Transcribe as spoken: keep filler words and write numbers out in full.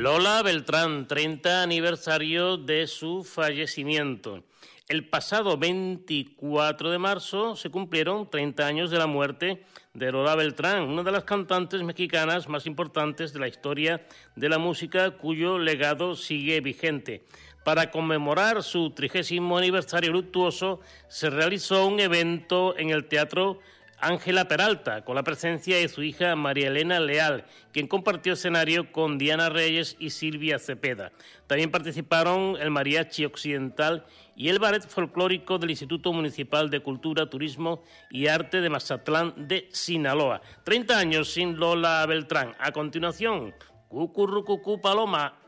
Lola Beltrán, treinta aniversario de su fallecimiento. El pasado veinticuatro de marzo se cumplieron treinta años de la muerte de Lola Beltrán, una de las cantantes mexicanas más importantes de la historia de la música, cuyo legado sigue vigente. Para conmemorar su trigésimo aniversario luctuoso, se realizó un evento en el Teatro Ángela Peralta, con la presencia de su hija María Elena Leal, quien compartió escenario con Diana Reyes y Silvia Cepeda. También participaron el Mariachi Occidental y el Ballet Folclórico del Instituto Municipal de Cultura, Turismo y Arte de Mazatlán de Sinaloa. treinta años sin Lola Beltrán. A continuación, Cucurrucucú Paloma.